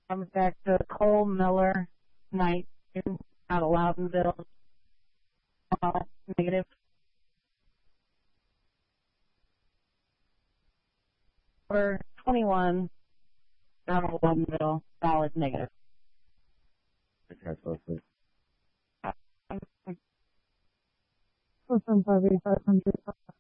I'm back to Cole Miller, 19, out of Loudonville, negative. Or 21, out of Loudonville, solid negative. Okay, perfect. From 58500.